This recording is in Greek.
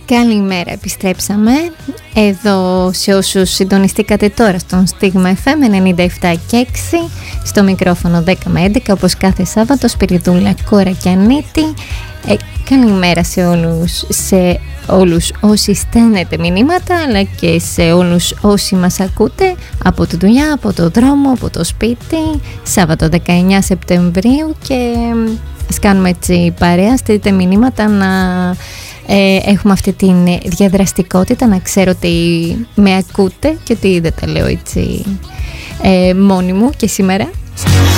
Καλημέρα, επιστρέψαμε εδώ σε όσους συντονιστήκατε τώρα στον Stigma FM 97 και 6, στο μικρόφωνο 10 με 11 όπως κάθε Σάββατο, Σπυριδούλα Κορακιανίτη. Καλημέρα σε όλους όσοι στέλνετε μηνύματα, αλλά και σε όλους όσοι μας ακούτε από τη δουλειά, από το δρόμο, από το σπίτι. Σάββατο 19 Σεπτεμβρίου και ας κάνουμε έτσι παρέα, στείλτε μηνύματα να έχουμε αυτή τη διαδραστικότητα, να ξέρω ότι με ακούτε και ότι δεν τα λέω έτσι μόνη μου και σήμερα.